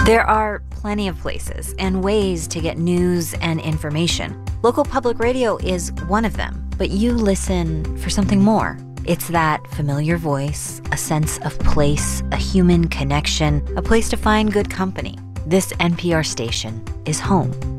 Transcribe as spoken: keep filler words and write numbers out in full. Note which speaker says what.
Speaker 1: There are plenty of places and ways to get news and information. Local public radio is one of them, but you listen for something more. It's that familiar voice, a sense of place, a human connection, a place to find good company. This N P R station is home.